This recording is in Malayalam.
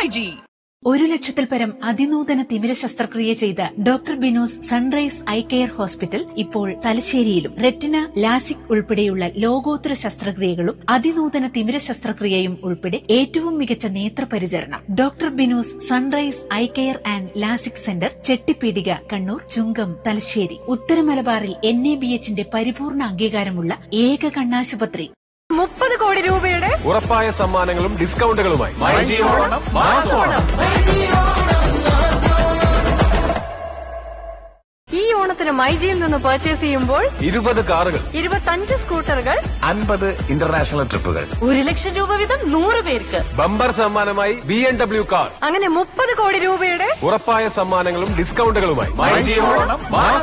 മൈജി. 1,00,000-ൽ പരം അതിനൂതന തിമിര ശസ്ത്രക്രിയ ചെയ്ത doctor Bino's sunrise eye care hospital ഇപ്പോൾ തലശ്ശേരിയിലും. റെറ്റിന, ലാസിക് ഉൾപ്പെടെയുള്ള ലോകോത്തര ശസ്ത്രക്രിയകളും അതിനൂതന തിമിര ശസ്ത്രക്രിയയും ഉൾപ്പെടെ ഏറ്റവും മികച്ച നേത്രപരിചരണം. Doctor Bino's sunrise eye care and LASIK centre, Chettipeedika, Kannur, ചുങ്കം, തലശ്ശേരി. ഉത്തര മലബാറിൽ NABHന്റെ പരിപൂർണ അംഗീകാരമുള്ള ഏക കണ്ണാശുപത്രി. 30 കോടി രൂപയുടെ ഉറപ്പായ സമ്മാനങ്ങളും ഡിസ്കൗണ്ടുകളുമായി ഈ ഓണത്തിന് മൈജിയിൽ നിന്ന് പർച്ചേസ് ചെയ്യുമ്പോൾ 20 കാറുകൾ, 25 സ്കൂട്ടറുകൾ, 50 ഇന്റർനാഷണൽ ട്രിപ്പുകൾ, 1,00,000 രൂപ വീതം 100 പേർക്ക്. ബമ്പർ സമ്മാനമായി BMW കാർ. അങ്ങനെ 30 കോടി രൂപയുടെ ഉറപ്പായ സമ്മാനങ്ങളും ഡിസ്കൗണ്ടുകളുമായി